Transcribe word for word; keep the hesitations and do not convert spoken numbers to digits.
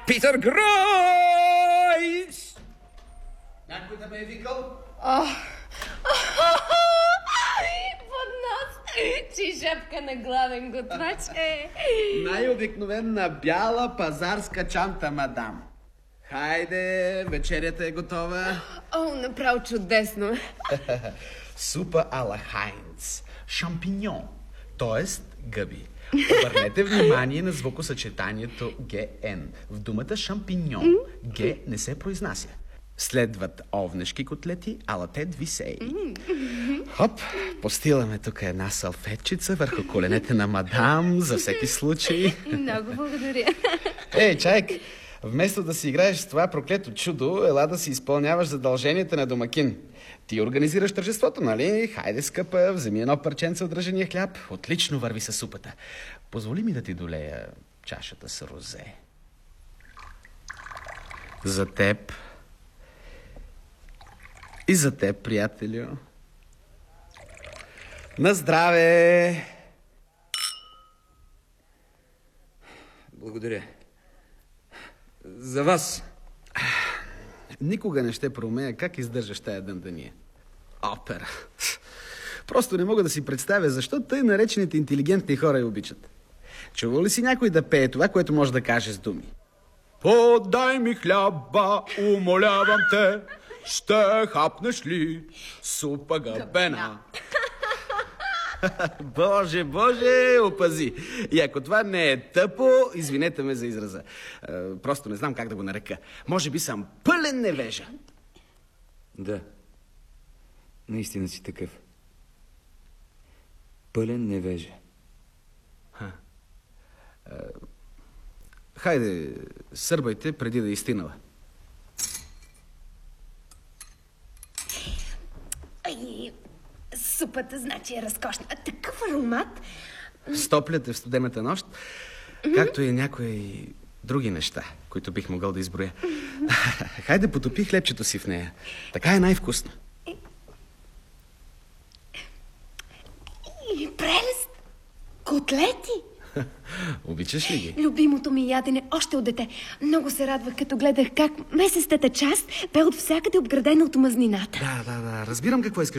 Питър Гройс! Някой да ме е викал? Под нас! Чи шапка на главен готвач е. Най-обикновена бяла пазарска чанта, мадам. Хайде, вечерята е готова. О, направо чудесно. Супа ала Хайнц. Шампиньон, т.е. гъби. Обърнете внимание на звукосъчетанието ге ен. В думата шампиньон Г не се произнася. Следват овнешки котлети, ала те двисей. Хоп, постиламе тук една салфетчица върху коленете на мадам, за всеки случай. Много благодаря. Ей, чайк, вместо да си играеш с това проклето чудо, ела да си изпълняваш задълженията на домакин. Ти организираш тържеството, нали? Хайде, скъпа, вземи едно парченце от дръжения хляб. Отлично върви със супата. Позволи ми да ти долея чашата с розе. За теб. И за теб, приятелю. На здраве! Благодаря. За вас. Никога не ще проумея как издържаш тая дъндания. Опера. Просто не мога да си представя защо тъй наречените интелигентни хора я обичат. Чувал ли си някой да пее това, което може да каже с думи? Подай ми хляба, умолявам те, ще хапнеш ли супа гъбена? Боже, боже, опази. И ако това не е тъпо, извинете ме за израза. Е, просто не знам как да го нарека. Може би съм пълен невежа. Да. Наистина си такъв. Пълен невежа. Ха. Е, хайде, сърбайте преди да е изтинала. Ай, супата значи е разкошна. А такъв аромат. Стопляте в студената нощ, както и някои други неща, които бих могъл да изброя. Хайде, потопи хлебчето си в нея. Така е най-вкусно. И прелест! Котлети! Обичаш ли ги? Любимото ми ядене още от дете. Много се радвах, като гледах как месестата част бе от всякъде обградена от мазнината. Да, да, да. Разбирам какво искаш